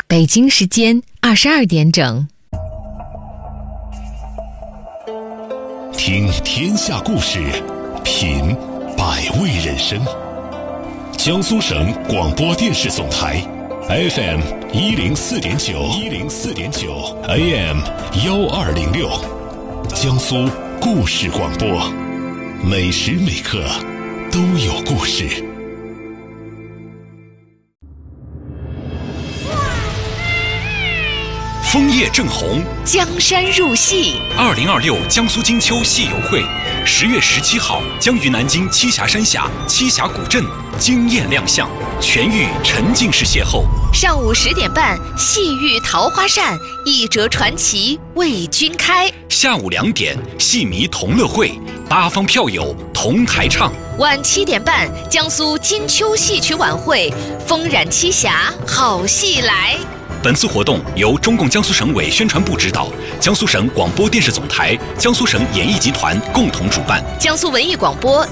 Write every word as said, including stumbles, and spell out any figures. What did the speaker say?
北京时间二十二点整。 听天下故事，品百味人生。江苏省广播电视总台 F M 一零四点九，一零四点九 A M 幺二零六，江苏故事广播，每时每刻都有故事。 枫叶正红， 江山入戏。 二零二六江苏金秋戏友会，十月十七号将于南京栖霞山下栖霞古镇惊艳亮相，全域沉浸式邂逅。 上午十点半，戏遇桃花扇，一折传奇为君开。 下午两点，戏迷同乐会，八方票友同台唱。 晚七点半，江苏金秋戏曲晚会，风染栖霞，好戏来。 本次活动由中共江苏省委宣传部指导，江苏省广播电视总台、江苏省演艺集团共同主办。 江苏文艺广播